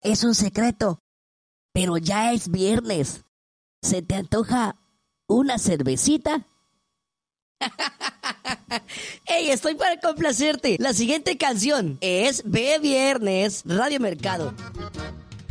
es un secreto, pero ya es viernes. ¿Se te antoja una cervecita? ¡Ey, estoy para complacerte! La siguiente canción es Ve Viernes, Radio Mercado.